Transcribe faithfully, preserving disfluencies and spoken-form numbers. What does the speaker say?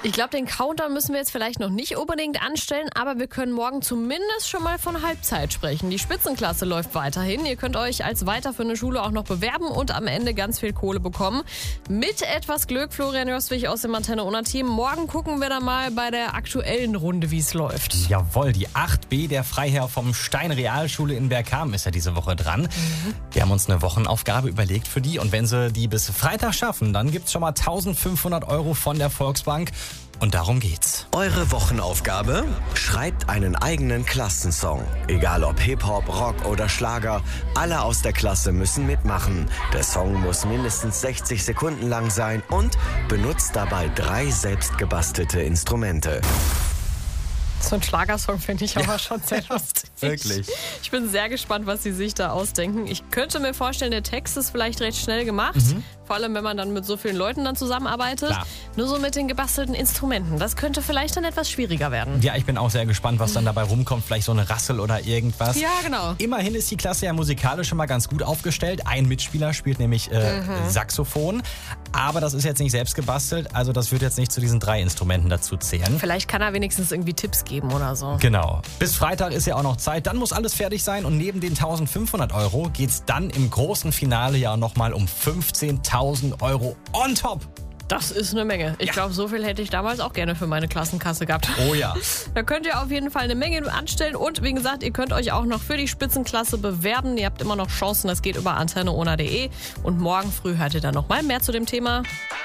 Ich glaube, den Countdown müssen wir jetzt vielleicht noch nicht unbedingt anstellen, aber wir können morgen zumindest schon mal von Halbzeit sprechen. Die Spitzenklasse läuft weiterhin. Ihr könnt euch als weiterführende Schule auch noch bewerben und am Ende ganz viel Kohle bekommen. Mit etwas Glück, Florian Jöswig aus dem Antenne Unna Team. Morgen gucken wir dann mal bei der aktuellen Runde, wie es läuft. Jawohl, die acht B, der Freiherr vom Stein Realschule in Bergkamen ist ja diese Woche dran. Mhm. Wir haben uns eine Wochenaufgabe überlegt für die und wenn sie die bis Freitag schaffen, dann gibt's schon mal eintausendfünfhundert Euro von der Volksbank. Und darum geht's. Eure Wochenaufgabe? Schreibt einen eigenen Klassensong. Egal ob Hip-Hop, Rock oder Schlager, alle aus der Klasse müssen mitmachen. Der Song muss mindestens sechzig Sekunden lang sein und benutzt dabei drei selbstgebastelte Instrumente. So ein Schlagersong finde ich aber ja, schon sehr lustig. Wirklich. Ich bin sehr gespannt, was sie sich da ausdenken. Ich könnte mir vorstellen, der Text ist vielleicht recht schnell gemacht. Mhm. Vor allem, wenn man dann mit so vielen Leuten dann zusammenarbeitet. Klar. Nur so mit den gebastelten Instrumenten. Das könnte vielleicht dann etwas schwieriger werden. Ja, ich bin auch sehr gespannt, was dann dabei rumkommt. Vielleicht so eine Rassel oder irgendwas. Ja, genau. Immerhin ist die Klasse ja musikalisch schon mal ganz gut aufgestellt. Ein Mitspieler spielt nämlich äh, mhm. Saxophon. Aber das ist jetzt nicht selbst gebastelt. Also das wird jetzt nicht zu diesen drei Instrumenten dazu zählen. Vielleicht kann er wenigstens irgendwie Tipps geben oder so. Genau. Bis Freitag ist ja auch noch Zeit. Dann muss alles fertig sein. Und neben den eintausendfünfhundert Euro geht es dann im großen Finale ja nochmal um fünfzehntausend Euro on top. Das ist eine Menge. Ich ja. glaube, so viel hätte ich damals auch gerne für meine Klassenkasse gehabt. Oh ja. Da könnt ihr auf jeden Fall eine Menge anstellen. Und wie gesagt, ihr könnt euch auch noch für die Spitzenklasse bewerben. Ihr habt immer noch Chancen. Das geht über antenne unna punkt de. Und morgen früh hört ihr dann noch mal mehr zu dem Thema.